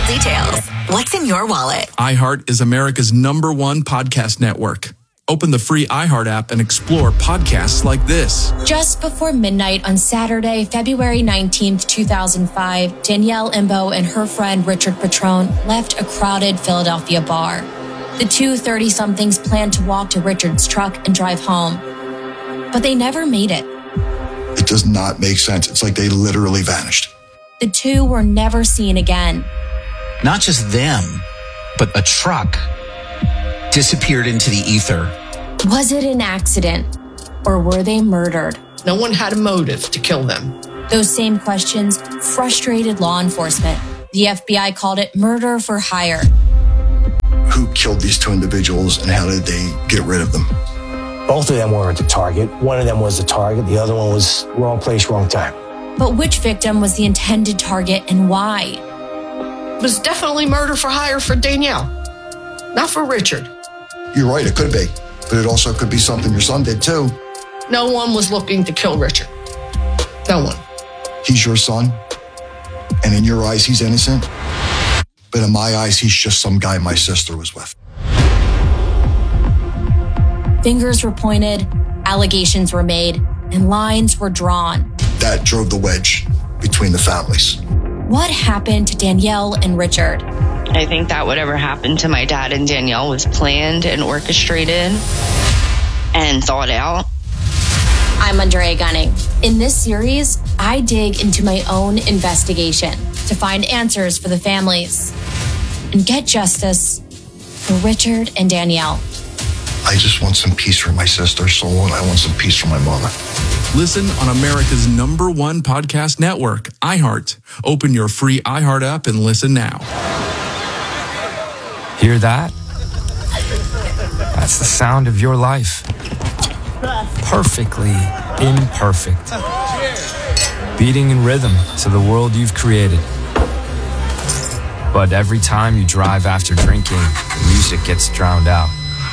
details. What's in your wallet? iHeart is America's #1 podcast network. Open the free iHeart app and explore podcasts like this. Just before midnight on Saturday, February 19th, 2005, Danielle Imbo and her friend Richard Petrone left a crowded Philadelphia bar. The two 30-somethings planned to walk to Richard's truck and drive home, but they never made it. It does not make sense. It's like they literally vanished. The two were never seen again. Not just them, but a truck disappeared into the ether. Was it an accident, or were they murdered? No one had a motive to kill them. Those same questions frustrated law enforcement. The FBI called it murder for hire. Who killed these two individuals and how did they get rid of them? Both of them weren't the target. One of them was the target. The other one was wrong place, wrong time. But which victim was the intended target and why? It was definitely murder for hire for Danielle, not for Richard. You're right, it could be. But it also could be something your son did too. No one was looking to kill Richard. No one. He's your son. And in your eyes, he's innocent. But in my eyes, he's just some guy my sister was with. Fingers were pointed, allegations were made, and lines were drawn. That drove the wedge between the families. What happened to Danielle and Richard? I think that whatever happened to my dad and Danielle was planned and orchestrated and thought out. I'm Andrea Gunning. In this series, I dig into my own investigation to find answers for the families and get justice for Richard and Danielle. I just want some peace for my sister's soul, and I want some peace for my mother. Listen on America's #1 podcast network, iHeart. Open your free iHeart app and listen now. Hear that? That's the sound of your life. Perfectly imperfect. Beating in rhythm to the world you've created. But every time you drive after drinking, the music gets drowned out.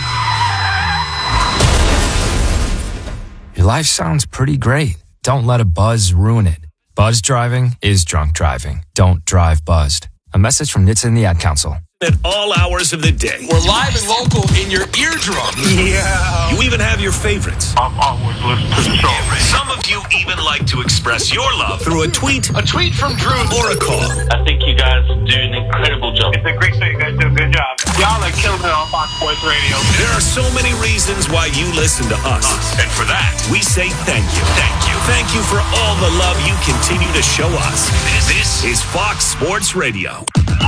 Your life sounds pretty great. Don't let a buzz ruin it. Buzz driving is drunk driving. Don't drive buzzed. A message from NHTSA and the Ad Council. At all hours of the day. We're live and local in your eardrum. Yeah. You even have your favorites. I'm always listening to the show. Some of you even like to express your love through a tweet from Drew or a call. I think you guys do an incredible job. It's a great show. You guys do a good job. Y'all are killing it on Fox Sports Radio. There are so many reasons why you listen to us. And for that, we say thank you. Thank you. Thank you for all the love you continue to show us. This is Fox Sports Radio.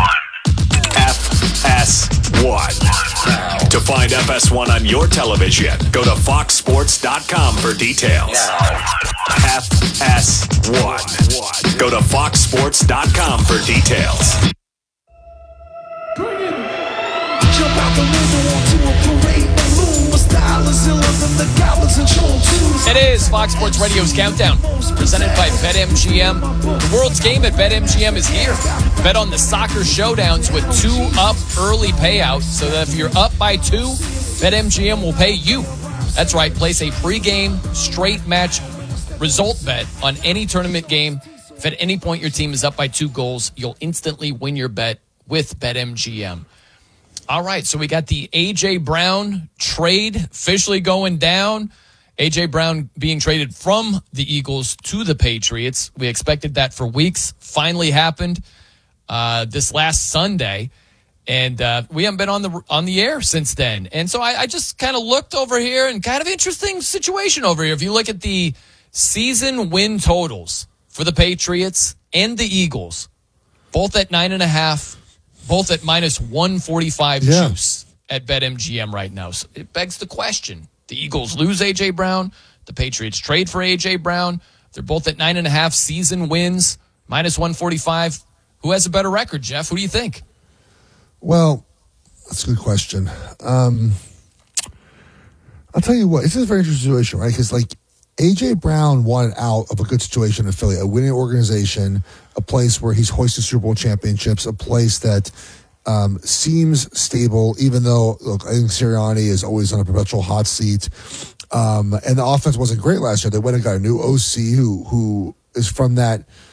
FS1. To find FS1 on your television, go to foxsports.com for details. FS1. Go to foxsports.com for details. Jump out the window onto a parade balloon. My style is iller than the goblins and trolls. It is Fox Sports Radio's Countdown, presented by BetMGM. The world's game at BetMGM is here. Bet on the soccer showdowns with 2 up early payouts, so that if you're up by 2, BetMGM will pay you. That's right, place a pregame straight match result bet on any tournament game. If at any point your team is up by 2 goals, you'll instantly win your bet with BetMGM. All right, so we got the A.J. Brown trade officially going down. A.J. Brown being traded from the Eagles to the Patriots. We expected that for weeks. Finally happened this last Sunday. And we haven't been on the air since then. And so I just kind of looked over here, and kind of interesting situation over here. If you look at the season win totals for the Patriots and the Eagles, both at 9.5, both at minus 145 juice at BetMGM right now. So it begs the question. The Eagles lose A.J. Brown. The Patriots trade for A.J. Brown. They're both at 9.5 season wins, minus 145. Who has a better record, Jeff? Who do you think? Well, that's a good question. I'll tell you what, this is a very interesting situation, right? Because, like, A.J. Brown wanted out of a good situation in Philly, a winning organization, a place where he's hoisted Super Bowl championships, a place that seems stable, even though, look, I think Sirianni is always on a perpetual hot seat. And the offense wasn't great last year. They went and got a new OC who is from that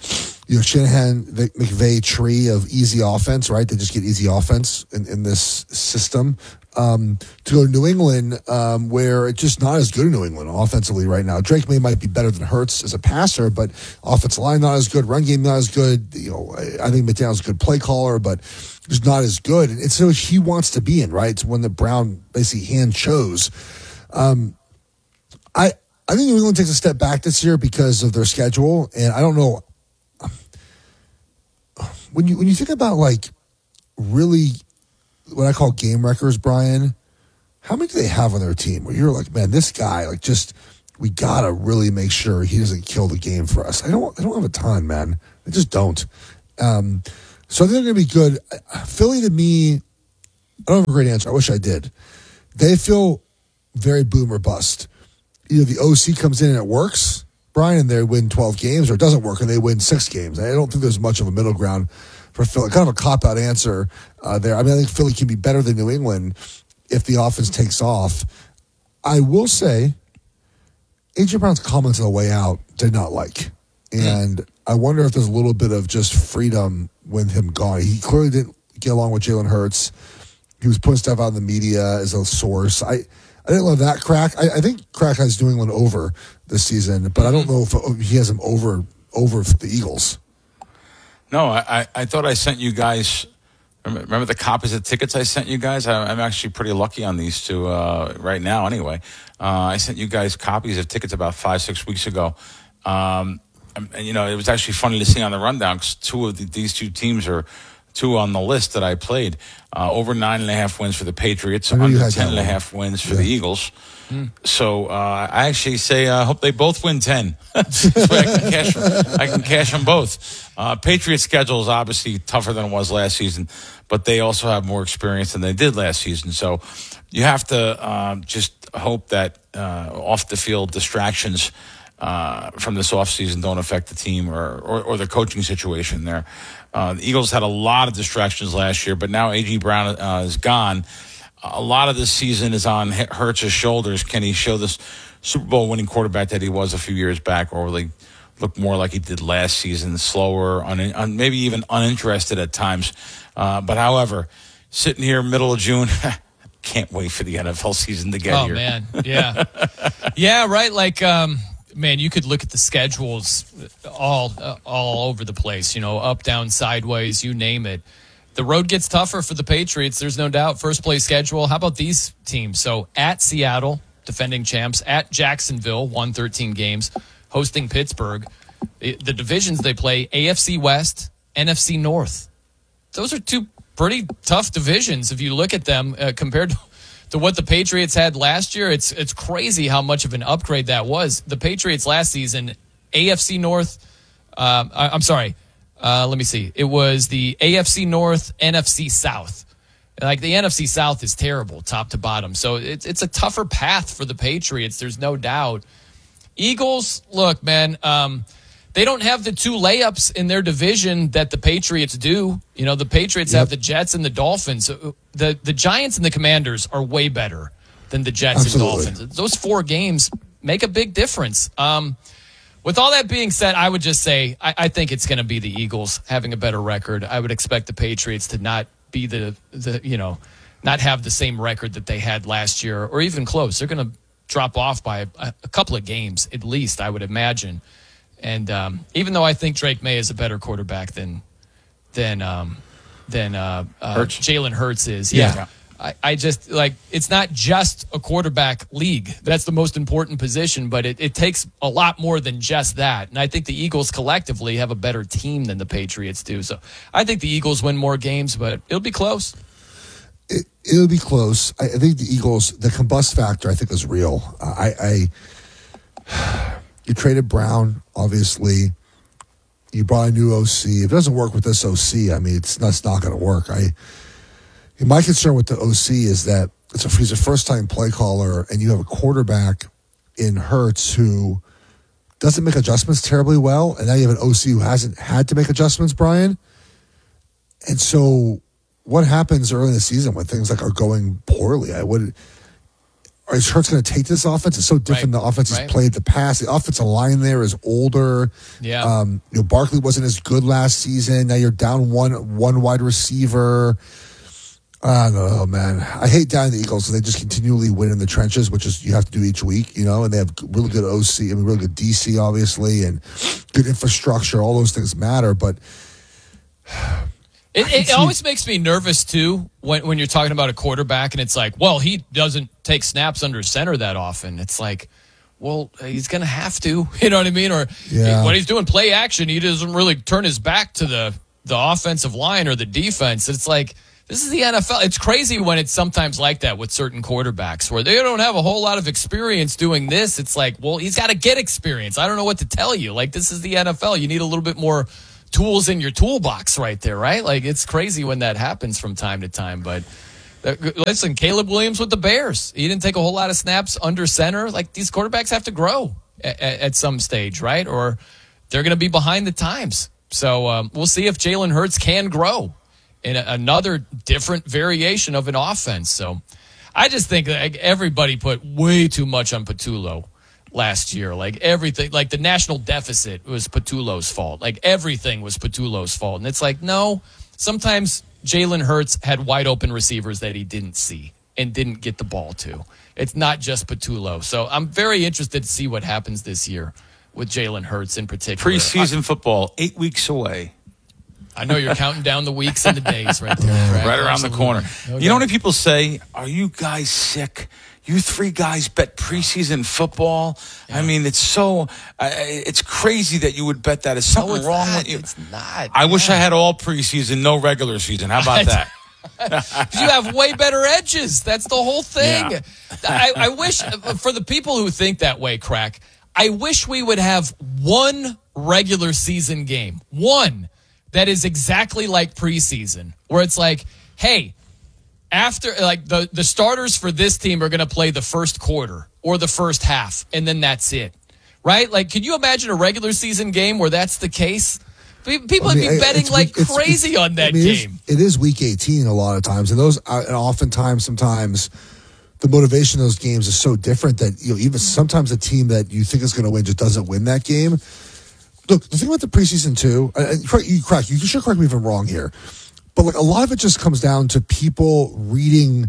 Shanahan, McVay tree of easy offense, right? They just get easy offense in this system. To go to New England, where it's just not as good in New England offensively right now. Drake May might be better than Hurts as a passer, but offensive line not as good, run game not as good. I think McDaniel's a good play caller, but just not as good. And it's what he wants to be in, right? It's one that Brown basically hand chose. I think New England takes a step back this year because of their schedule, and I don't know. When you think about like really what I call game wreckers, Brian, how many do they have on their team where you're like, man, this guy, like, just we gotta really make sure he doesn't kill the game for us. I don't have a ton, man. They just don't. So I think they're gonna be good. Philly, to me, I don't have a great answer. I wish I did. They feel very boom or bust. Either the OC comes in and it works, Brian, and they win 12 games, or it doesn't work and they win 6 games. I don't think there's much of a middle ground for Philly. Kind of a cop-out answer there. I mean, I think Philly can be better than New England if the offense takes off. I will say, A.J. Brown's comments on the way out did not like. And I wonder if there's a little bit of just freedom with him gone. He clearly didn't get along with Jalen Hurts. He was putting stuff out in the media as a source. I didn't love that crack. I think crack has New England over this season, but I don't know if he has him over the Eagles. No, I thought I sent you guys. Remember the copies of tickets I sent you guys? I'm actually pretty lucky on these two right now. Anyway, I sent you guys copies of tickets about 5-6 weeks ago. And it was actually funny to see on the rundown because these two teams are two on the list that I played. Over 9.5 wins for the Patriots, under 10.5 wins for the Eagles. So I actually say I hope they both win 10. So I can cash them both. Patriots' schedule is obviously tougher than it was last season, but they also have more experience than they did last season. So you have to just hope that off-the-field distractions from this offseason don't affect the team or the coaching situation there. The Eagles had a lot of distractions last year, but now A.J. Brown is gone. A lot of this season is on Hurts' shoulders. Can he show this Super Bowl winning quarterback that he was a few years back, or will he look more like he did last season, slower, maybe even uninterested at times? But however, sitting here middle of June, can't wait for the NFL season to get here. Oh, man. Yeah. Yeah, right. Like, man, you could look at the schedules all over the place, up, down, sideways, you name it. The road gets tougher for the Patriots. There's no doubt. First place schedule. How about these teams? So at Seattle, defending champs. At Jacksonville, won 13 games. Hosting Pittsburgh. The divisions they play, AFC West, NFC North. Those are two pretty tough divisions if you look at them compared to what the Patriots had last year. It's crazy how much of an upgrade that was. The Patriots last season, AFC North, let me see. It was the AFC North, NFC South. Like, the NFC South is terrible, top to bottom. So it's a tougher path for the Patriots. There's no doubt. Eagles, look, man, they don't have the two layups in their division that the Patriots do. The Patriots have the Jets and the Dolphins. The Giants and the Commanders are way better than the Jets and Dolphins. Those 4 games make a big difference. With all that being said, I would just say I think it's going to be the Eagles having a better record. I would expect the Patriots to not be not have the same record that they had last year, or even close. They're going to drop off by a couple of games at least, I would imagine. And even though I think Drake May is a better quarterback than Jalen Hurts is, yeah. I just, it's not just a quarterback league. That's the most important position, but it takes a lot more than just that. And I think the Eagles collectively have a better team than the Patriots do. So I think the Eagles win more games, but it'll be close. It'll be close. I think the Eagles, the combust factor, I think, is real. You traded Brown, obviously. You brought a new OC. If it doesn't work with this OC, I mean, that's not going to work. My concern with the OC is that he's a first-time play caller, and you have a quarterback in Hurts who doesn't make adjustments terribly well, and now you have an OC who hasn't had to make adjustments, Brian. And so what happens early in the season when things are going poorly? Are is Hurts going to take this offense? It's so different. The offense has played the past. The offensive line there is older. Yeah. Barkley wasn't as good last season. Now you're down one wide receiver. I don't know, man. I hate down the Eagles because they just continually win in the trenches, which is you have to do each week, and they have really good OC, really good DC, obviously, and good infrastructure. All those things matter, but it always makes me nervous, too, when you're talking about a quarterback and it's like, well, he doesn't take snaps under center that often. It's like, well, he's going to have to, you know what I mean? Or when he's doing play action, he doesn't really turn his back to the offensive line or the defense. It's like, this is the NFL. It's crazy when it's sometimes like that with certain quarterbacks where they don't have a whole lot of experience doing this. It's like, well, he's got to get experience. I don't know what to tell you. Like, this is the NFL. You need a little bit more tools in your toolbox right there, right? Like, it's crazy when that happens from time to time. But listen, Caleb Williams with the Bears. He didn't take a whole lot of snaps under center. Like, these quarterbacks have to grow at some stage, right? Or they're going to be behind the times. So we'll see if Jalen Hurts can grow in another different variation of an offense. So I just think like everybody put way too much on Patullo last year. Like everything, like the national deficit was Patullo's fault. Like everything was Patullo's fault. And it's like, no, sometimes Jalen Hurts had wide open receivers that he didn't see and didn't get the ball to. It's not just Patullo. So I'm very interested to see what happens this year with Jalen Hurts in particular. Preseason football, 8 weeks away. I know you're counting down the weeks and the days right there. Right around the corner. You know what people say? Are you guys sick? You three guys bet preseason football? Yeah. I mean, it's so it's crazy that you would bet that. Is something wrong with you? It's not. I wish I had all preseason, no regular season. How about that? You have way better edges. That's the whole thing. Yeah. I wish, for the people who think that way, Crack, I wish we would have one regular season game. One. That is exactly like preseason, where it's like, hey, after like the starters for this team are going to play the first quarter or the first half, and then that's it, right? Like, can you imagine a regular season game where that's the case? People would be betting like crazy on that game. It is week 18 a lot of times, and oftentimes, sometimes the motivation of those games is so different that even sometimes a team that you think is going to win just doesn't win that game. Look, the thing about the preseason too, you should correct me if I'm wrong here, but like a lot of it just comes down to people reading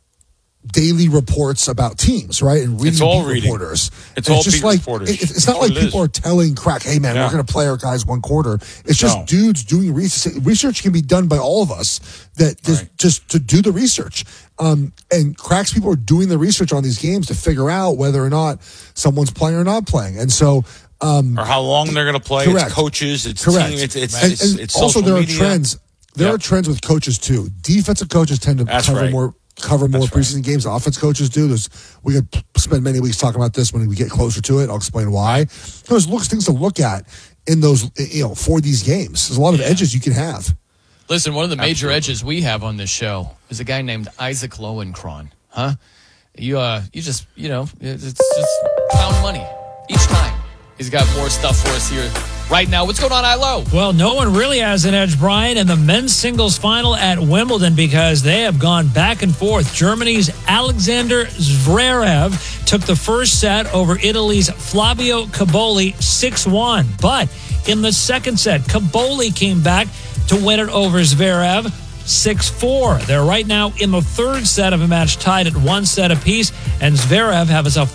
daily reports about teams, right? And reading reporters. It's all just beat like reporters. It's not like people are telling Crack, hey man, we're going to play our guys one quarter. It's just dudes doing research. Research can be done by all of us that just to do the research. And Crack's people are doing the research on these games to figure out whether or not someone's playing or not playing. And so, or how long they're going to play. Correct. It's coaches. It's correct. team. It's also there media. are trends. There are trends with coaches too. Defensive coaches tend to cover more preseason games. Offense coaches do. We could spend many weeks talking about this when we get closer to it. I'll explain why. There's things to look at in those for these games. There's a lot of edges you can have. Listen, one of the major edges we have on this show is a guy named Isaac Lowenkron. Huh? You just it's just pound money each time. He's got more stuff for us here right now. What's going on, ILO? Well, no one really has an edge, Brian, in the men's singles final at Wimbledon because they have gone back and forth. Germany's Alexander Zverev took the first set over Italy's Flavio Cobolli 6-1. But in the second set, Cobolli came back to win it over Zverev 6-4. They're right now in the third set of a match tied at 1 set apiece, and Zverev has a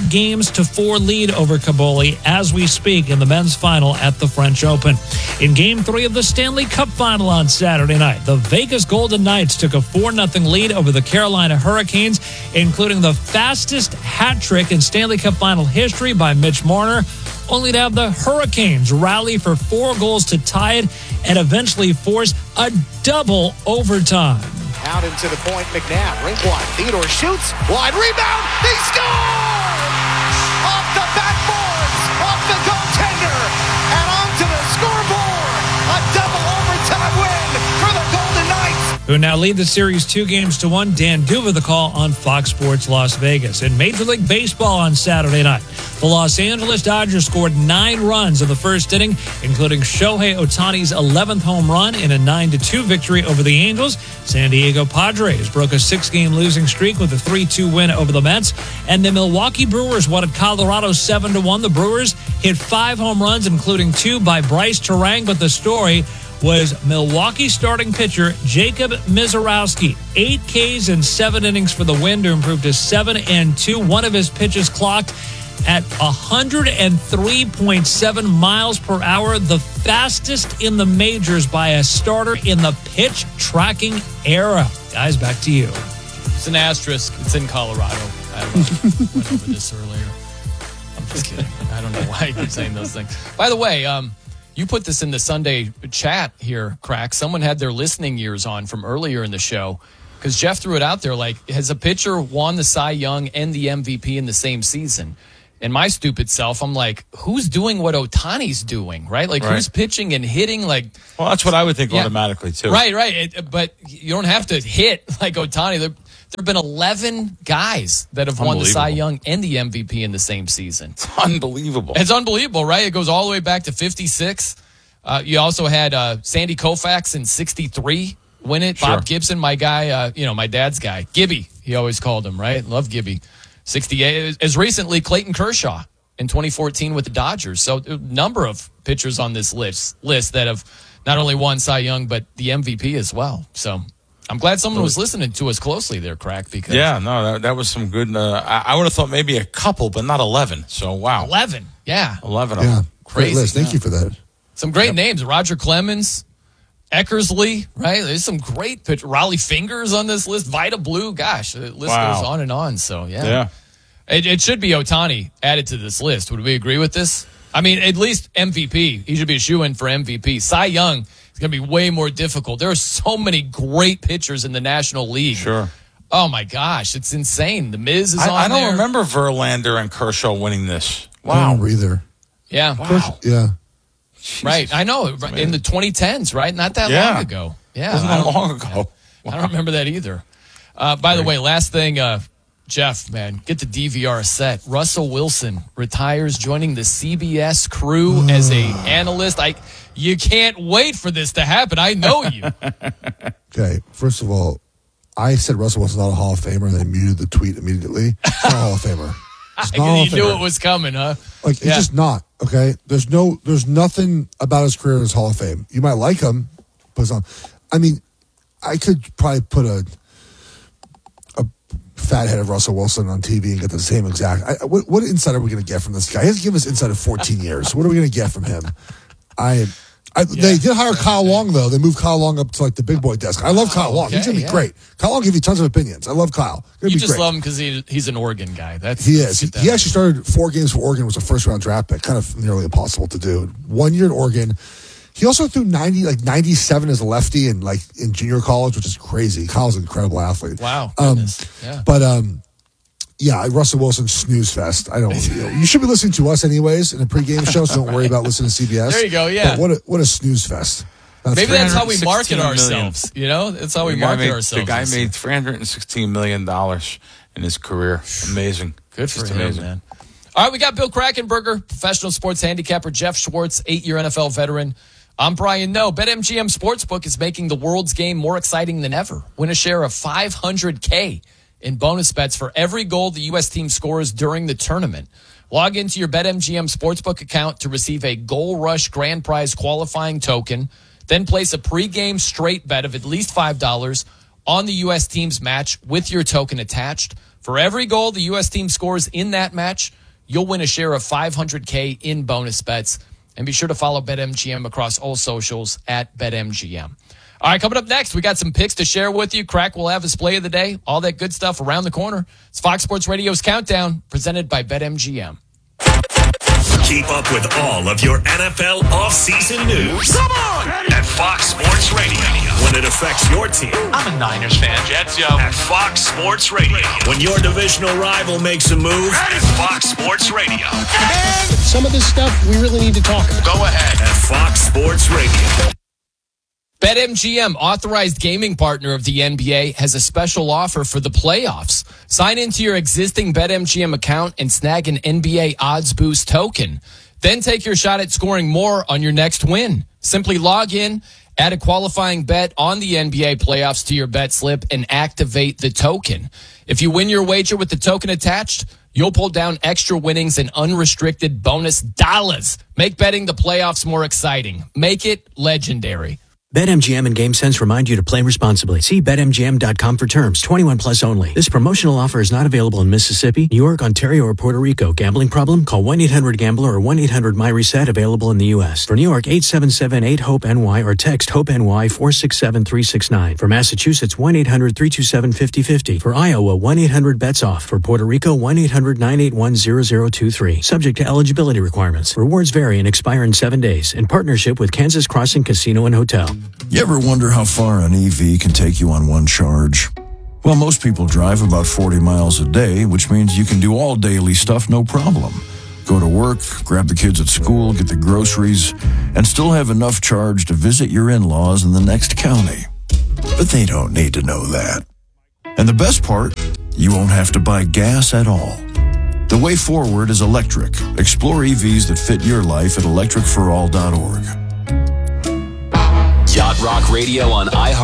5-4 lead over Cobolli as we speak in the men's final at the French Open. In Game 3 of the Stanley Cup final on Saturday night, the Vegas Golden Knights took a 4-0 lead over the Carolina Hurricanes, including the fastest hat trick in Stanley Cup final history by Mitch Marner, only to have the Hurricanes rally for 4 goals to tie it and eventually force a double overtime. Out into the point, McNabb, rink wide. Theodore shoots, wide rebound, they score! Off the backboards, off the goaltender, and onto the scoreboard. A double overtime win for the Golden Knights. who now lead the series 2-1. Dan Duva, the call on Fox Sports Las Vegas. In Major League Baseball on Saturday night, the Los Angeles Dodgers scored 9 runs in the first inning, including Shohei Ohtani's 11th home run in a 9-2 victory over the Angels. San Diego Padres broke a 6-game losing streak with a 3-2 win over the Mets. And the Milwaukee Brewers won at Colorado 7-1. The Brewers hit 5 home runs, including 2 by Bryce Terang, but the story was Milwaukee starting pitcher Jacob Mizorowski. 8 Ks in 7 innings for the win to improve to 7-2. One of his pitches clocked at 103.7 miles per hour, the fastest in the majors by a starter in the pitch tracking era. Guys, back to you. It's an asterisk. It's in Colorado. I don't know. Went over this earlier. I'm just kidding. I don't know why I keep saying those things. By the way, you put this in the Sunday chat here, Crack. Someone had their listening years on from earlier in the show because Jeff threw it out there like, has a pitcher won the Cy Young and the MVP in the same season? And my stupid self, I'm like, who's doing what Ohtani's doing, right? Like, who's pitching and hitting? Like, well, that's what I would think automatically, too. Right. But you don't have to hit like Ohtani. There have been 11 guys that have won the Cy Young and the MVP in the same season. It's unbelievable. It's unbelievable, right? It goes all the way back to 56. You also had Sandy Koufax in 63 win it. Sure. Bob Gibson, my guy, my dad's guy. Gibby, he always called him, right? Love Gibby. 68. As recently, Clayton Kershaw in 2014 with the Dodgers. So a number of pitchers on this list that have not only won Cy Young, but the MVP as well. So I'm glad someone was listening to us closely there, Crack. Because that was some good. I would have thought maybe a couple, but not 11. So, wow. 11, yeah. 11 of them. Great list. Thank you for that. Some great names. Roger Clemens, Eckersley, right? There's some great pitchers. Raleigh Fingers on this list. Vida Blue. Gosh, the list goes on and on. So, yeah. It should be Ohtani added to this list. Would we agree with this? I mean, at least MVP. He should be a shoo-in for MVP. Cy Young is going to be way more difficult. There are so many great pitchers in the National League. Sure. Oh, my gosh. It's insane. The Miz is on there. I don't remember Verlander and Kershaw winning this. Wow. I don't either. Yeah. Wow. Jesus. Right. I know. In the 2010s, right? Not that long ago. Yeah. Wasn't that long ago. Wow. I don't remember that either. By the way, last thing, Jeff, man, get the DVR set. Russell Wilson retires, joining the CBS crew as a analyst. You can't wait for this to happen. I know you. Okay, first of all, I said Russell Wilson's not a Hall of Famer, and they muted the tweet immediately. He's not a Hall of Famer. You knew it was coming, huh? Like, it's just not, okay? There's nothing about his career that's Hall of Fame. You might like him, but it's not. I mean, I could probably put a fat head of Russell Wilson on TV and get the same exact. What insight are we going to get from this guy? He hasn't given us insight of 14 years. What are we going to get from him? They did hire Kyle Long, though. They moved Kyle Long up to like the big boy desk. I love Kyle Long. He's going to be great. Kyle Long give you tons of opinions. I love Kyle. You just love him because he's an Oregon guy. He is. He actually started 4 games for Oregon. Was a first-round draft pick. Kind of nearly impossible to do. 1 year in Oregon. He also threw 97 as a lefty in junior college, which is crazy. Kyle's an incredible athlete. Wow. But Russell Wilson snooze fest. I don't. You should be listening to us anyways in a pregame show, so don't worry about listening to CBS. There you go. Yeah. But what a snooze fest. Maybe that's how we market ourselves. That's how we market ourselves. The guy made $316 million in his career. Amazing. Good for him, man. All right, we got Bill Krackomberger, professional sports handicapper. Jeff Schwartz, 8-year NFL veteran. I'm Brian Noe. BetMGM Sportsbook is making the world's game more exciting than ever. Win a share of $500K in bonus bets for every goal the U.S. team scores during the tournament. Log into your BetMGM Sportsbook account to receive a Goal Rush Grand Prize qualifying token. Then place a pregame straight bet of at least $5 on the U.S. team's match with your token attached. For every goal the U.S. team scores in that match, you'll win a share of $500K in bonus bets. And be sure to follow BetMGM across all socials at BetMGM. All right, coming up next, we got some picks to share with you. Crack will have his play of the day. All that good stuff around the corner. It's Fox Sports Radio's Countdown, presented by BetMGM. Keep up with all of your NFL offseason news. Come on! At Fox Sports Radio. When it affects your team. I'm a Niners fan. Jets, yo. At Fox Sports Radio. When your divisional rival makes a move. At Fox Sports Radio. And some of this stuff we really need to talk about. Go ahead. At Fox Sports Radio. BetMGM, authorized gaming partner of the NBA, has a special offer for the playoffs. Sign into your existing BetMGM account and snag an NBA Odds Boost token. Then take your shot at scoring more on your next win. Simply log in, add a qualifying bet on the NBA playoffs to your bet slip, and activate the token. If you win your wager with the token attached, you'll pull down extra winnings and unrestricted bonus dollars. Make betting the playoffs more exciting. Make it legendary. BetMGM and GameSense remind you to play responsibly. See BetMGM.com for terms. 21 plus only. This promotional offer is not available in Mississippi, New York, Ontario, or Puerto Rico. Gambling problem? Call 1-800-GAMBLER or 1-800-MyReset. Available in the U.S. For New York, 877-8-HOPE-NY or text HOPE-NY 467-369. For Massachusetts, 1-800-327-5050. For Iowa, 1-800-BETS-OFF. For Puerto Rico, 1-800-981-0023. Subject to eligibility requirements. Rewards vary and expire in 7 days. In partnership with Kansas Crossing Casino and Hotel. You ever wonder how far an EV can take you on one charge? Well, most people drive about 40 miles a day, which means you can do all daily stuff no problem. Go to work, grab the kids at school, get the groceries, and still have enough charge to visit your in-laws in the next county. But they don't need to know that. And the best part, you won't have to buy gas at all. The way forward is electric. Explore EVs that fit your life at electricforall.org. Yacht Rock Radio on iHeart.